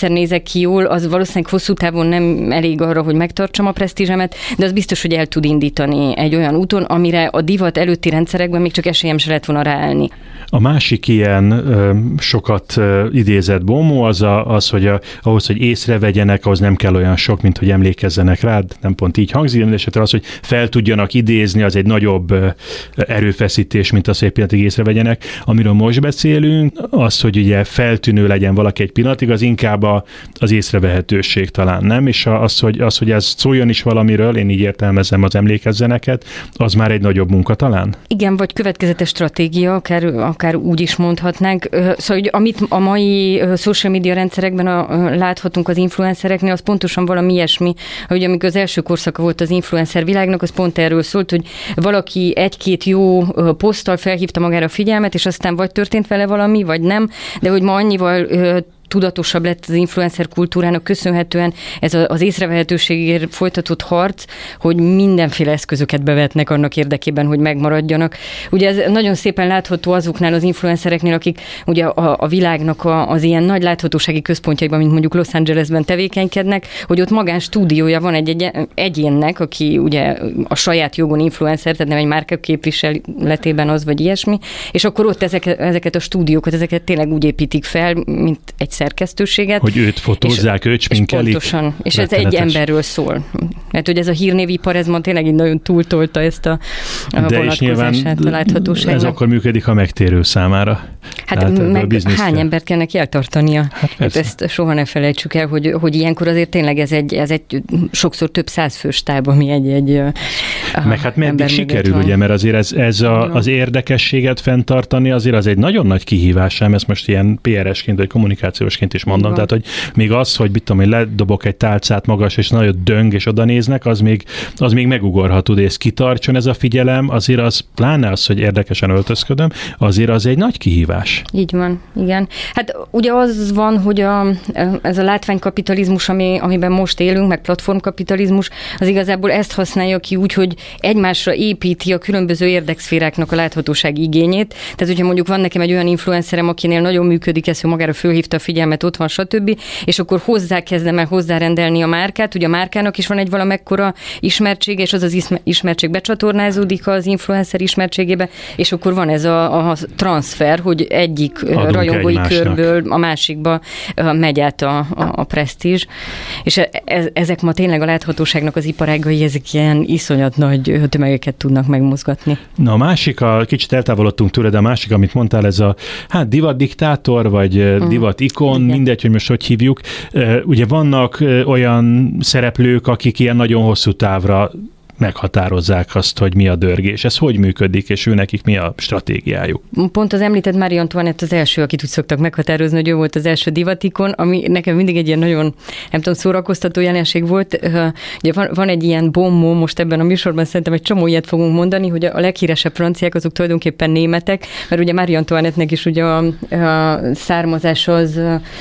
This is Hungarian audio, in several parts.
egyszer nézek ki jól, az valószínűleg hosszú távon nem elég arra, hogy megtartsam a presztízsemet, de az biztos, hogy el tud indítani egy olyan úton, amire a divat előtti rendszerekben még csak esélyem se lett volna ráállni. A másik ilyen sokat idézett bombó az, hogy ahhoz, hogy észrevegyenek, ahhoz nem kell olyan sok, mint hogy emlékezzenek rád, nem pont így hangzik, de esetleg az, hogy fel tudjanak idézni, az egy nagyobb erőfeszítés, mint az, hogy egy pillanatig észrevegyenek. Amiről most beszélünk, az, hogy ugye feltűnő legyen valaki egy pillanatig, az inkább az észrevehetőség talán, nem? És az, hogy ez szóljon is valamiről, én így értelmezem az emlékezzeneket, az már egy nagyobb munka talán? Igen, vagy következetes stratégia, akár úgy is mondhatnánk. Szóval, hogy amit a mai social media rendszerekben láthatunk az influencereknél, az pontosan valami ilyesmi, hogy amikor az első korszaka volt az influencer világnak, az pont erről szólt, hogy valaki egy-két jó poszttal felhívta magára a figyelmet, és aztán vagy történt vele valami, vagy nem, de hogy ma annyival tudatosabb lett az influencer kultúrának köszönhetően ez az észrevehetőségért folytatott harc, hogy mindenféle eszközöket bevetnek annak érdekében, hogy megmaradjanak. Ugye ez nagyon szépen látható azoknál az influencereknél, akik ugye a világnak az ilyen nagy láthatósági központjaiban, mint mondjuk Los Angelesben tevékenykednek, hogy ott magánstúdiója van egy egyénnek, aki ugye a saját jogon influencer, tehát nem egy márka képviseletében az, vagy ilyesmi, és akkor ott ezeket a stúdiókat, ezeket tényleg úgy építik fel, mint egy szerkesztőséget. Hogy őt fotózzák, őt sminkelik. Pontosan, és ez egy emberről szól. Mert hogy ez a hírnévipar, ez ma tényleg így nagyon túltolta ezt a vonatkozását a láthatóságnak. Ez akkor működik a megtérő számára. Hát meg hány embert kell neki eltartania? Hát ezt soha ne felejtsük el, hogy ilyenkor azért tényleg ez egy sokszor több 100 fős stáb, ami egy meg hát meddig sikerül, ugye, mert azért az érdekességet fenntartani, azért az egy nagyon nagy kihívás, ezt most ilyen PR-esként vagy kommunikációsként is mondom. Tehát, hogy még az, hogy mit tudom, hogy ledobok egy tálcát magas, és nagyon döng, és oda néznek, az még megugorható, de ezt kitartson ez a figyelem, azért az, pláne az, hogy érdekesen öltözködöm, azért az egy nagy kihívás. Így van, igen. Hát ugye az van, hogy ez a látványkapitalizmus, amiben most élünk, meg platformkapitalizmus, az igazából ezt használja ki úgy, hogy egymásra építi a különböző érdekszféráknak a láthatósági igényét. Tehát, hogyha mondjuk van nekem egy olyan influencerem, akinél nagyon működik ez, hogy magára fölhívta a figyelmet, ott van, stb., és akkor kezdem el hozzárendelni a márkát. Ugye a márkának is van egy valamekkora ismertsége, és az ismertség becsatornázódik az influencer ismertségébe, és akkor van ez a transfer, hogy egyik rajongói körből a másikba megy át a presztízs. És ezek ma tényleg a láthatóságnak az iparágai, ezek ilyen iszonyat nagy tömegeket tudnak megmozgatni. Na a másik, kicsit eltávolodtunk tőle, de a másik, amit mondtál, ez a divat diktátor, vagy divat ikon, mindegy, hogy most hogy hívjuk. Ugye vannak olyan szereplők, akik ilyen nagyon hosszú távra meghatározzák azt, hogy mi a dörgés. Ez hogy működik, és ő nekik mi a stratégiájuk? Pont az említett Marie Antoinette az első, akit úgy szoktak meghatározni, hogy ő volt az első divatikon, ami nekem mindig egy ilyen nagyon, nem tudom, szórakoztató jelenség volt. Ugye van egy ilyen bombó, most ebben a műsorban szerintem egy csomó ilyet fogunk mondani, hogy a leghíresebb franciák azok tulajdonképpen németek, mert ugye Marie Antoinette-nek is ugye a származása az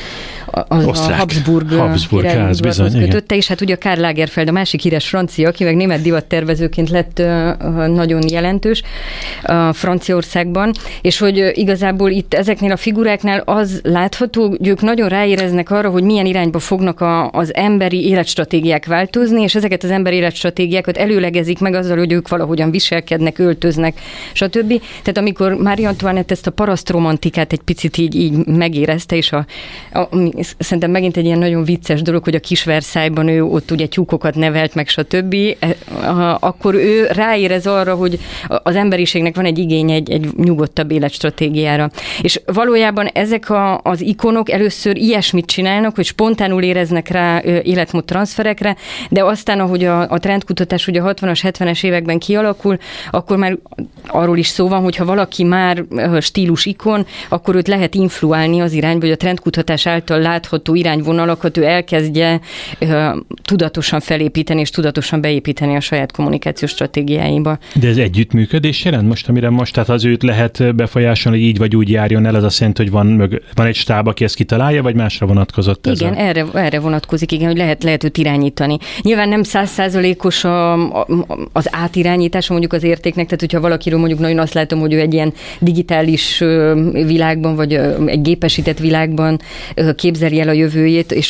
a Habsburg ház kötötte, és hát ugye a Karl Lagerfeld, a másik híres francia, aki meg német divattervezőként lett nagyon jelentős Franciaországban, és hogy igazából itt ezeknél a figuráknál az látható, hogy ők nagyon ráéreznek arra, hogy milyen irányba fognak az emberi életstratégiák változni, és ezeket az emberi életstratégiákat előlegezik meg azzal, hogy ők valahogyan viselkednek, öltöznek, stb. Tehát amikor Marie Antoinette ezt a parasztromantikát egy picit így megérezte, és szerintem megint egy ilyen nagyon vicces dolog, hogy a kis Versailles-ban ő ott ugye tyúkokat nevelt meg, stb., akkor ő ráérez arra, hogy az emberiségnek van egy igény egy nyugodtabb életstratégiára. És valójában ezek az ikonok először ilyesmit csinálnak, hogy spontánul éreznek rá életmód transferekre, de aztán, ahogy a trendkutatás ugye a 60-as, 70-es években kialakul, akkor már arról is szó van, hogyha valaki már stílus ikon, akkor őt lehet influálni az irányba, hogy a trendkutatás által látható irányvonalakat ő elkezdje tudatosan felépíteni és tudatosan beépíteni a saját kommunikációs stratégiáiba. De ez együttműködés jelent most, amire most, tehát az őt lehet befolyásolni, hogy így vagy úgy járjon el, az azt jelenti, hogy van egy stáb, aki ezt kitalálja, vagy másra vonatkozott ez? Igen, erre vonatkozik, igen, hogy lehet őt irányítani. Nyilván nem 100%-os az átirányítása mondjuk az értéknek, tehát hogyha valakiről mondjuk nagyon azt látom, hogy ő egy ilyen digitális világban, vagy egy gépesített világban képzeli el a jövőjét, és